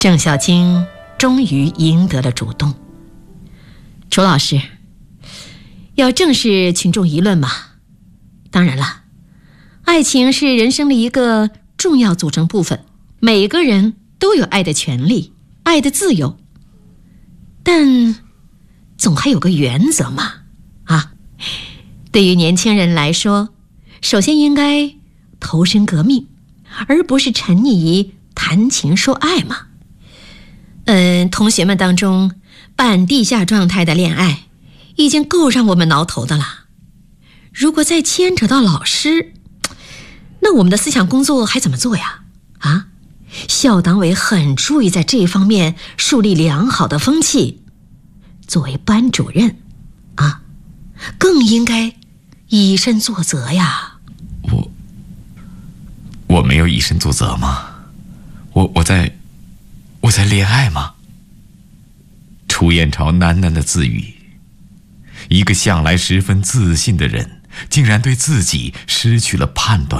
郑小青终于赢得了主动。楚老师，要正视群众议论嘛？当然了，爱情是人生的一个重要组成部分，每个人都有爱的权利，爱的自由，但总还有个原则嘛。对于年轻人来说，首先应该投身革命，而不是沉溺于谈情说爱嘛。同学们当中半地下状态的恋爱已经够让我们挠头的了，如果再牵扯到老师，那我们的思想工作还怎么做呀？校党委很注意在这方面树立良好的风气，作为班主任更应该以身作则呀。 我没有以身作则吗？我在恋爱吗？楚燕朝喃喃的自语，一个向来十分自信的人，竟然对自己失去了判断